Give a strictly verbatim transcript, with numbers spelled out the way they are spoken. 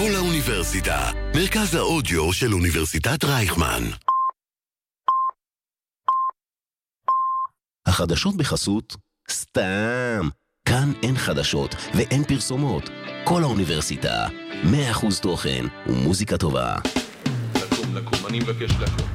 כל האוניברסיטה, מרכז האודיו של אוניברסיטת רייכמן. החדשות בחסות סתם. כאן אין חדשות ואין פרסומות. כל האוניברסיטה, מאה אחוז תוכן ומוזיקה טובה. לקום, לקום, אני מבקש לקום.